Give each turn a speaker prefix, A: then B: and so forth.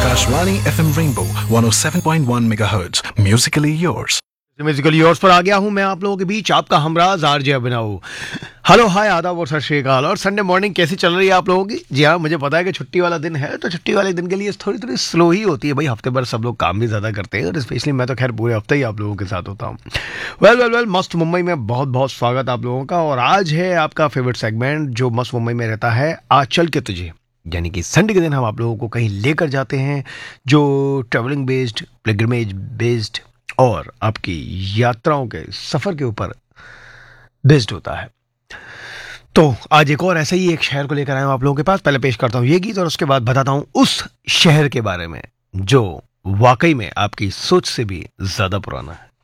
A: Akashvani FM Rainbow 107.1 MHz. Musically yours.
B: Musical yours पर आ गया हूं मैं आप लोगों के बीच, आपका हमराज आरजे अभिनव। हेलो हाय आदाब और सत श्री अकाल। और संडे मॉर्निंग कैसी चल रही है आप लोगों की? जी हाँ, मुझे पता है कि छुट्टी वाला दिन है, तो छुट्टी वाले दिन के लिए थोड़ी थोड़ी स्लो ही होती है भाई। हफ्ते भर सब लोग काम भी ज़्यादा करते हैं और स्पेशली मैं तो खैर पूरे हफ्ते ही आप लोगों के साथ होता हूँ। वेल मस्त मुंबई में बहुत बहुत स्वागत आप लोगों का। और आज है आपका फेवरेट सेगमेंट जो मस्त मुंबई में रहता है, आज चल के तुझे। यानी कि संडे के दिन हम आप लोगों को कहीं लेकर जाते हैं जो ट्रैवलिंग बेस्ड, पिलग्रिमेज बेस्ड और आपकी यात्राओं के सफर के ऊपर बेस्ड होता है। तो आज एक और ऐसे ही एक शहर को लेकर आया हूं आप लोगों के पास। पहले पेश करता हूं ये गीत और उसके बाद बताता हूं उस शहर के बारे में जो वाकई में आपकी सोच से भी ज्यादा पुराना है।